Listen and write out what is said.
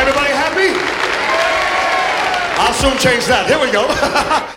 Everybody happy? I'll soon change that. Here we go.